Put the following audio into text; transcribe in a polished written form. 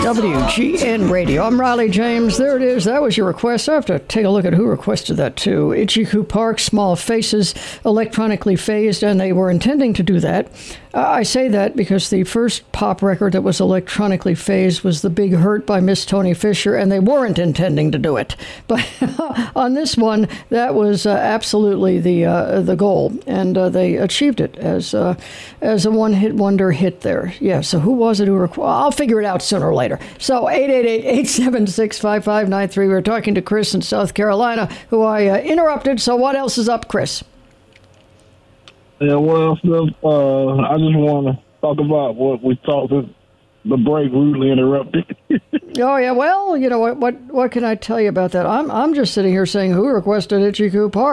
WGN Radio. I'm Riley James. There it is. That was your request. I have to take a look at who requested that, too. Ichiku Park, Small Faces, electronically phased, and they were intending to do that. I say that because the first pop record that was electronically phased was The Big Hurt by Miss Tony Fisher, and they weren't intending to do it. But on this one, that was absolutely the goal, and they achieved it as a one-hit wonder hit there. Yeah, so who was it who I'll figure it out sooner or later. So 888-876-5593. We're talking to Chris in South Carolina, who I interrupted. So what else is up, Chris? Yeah, well, I just want to talk about what we talked the break rudely interrupted. Oh yeah, well, you know what can I tell you about that? I'm just sitting here saying who requested Ichiku Park.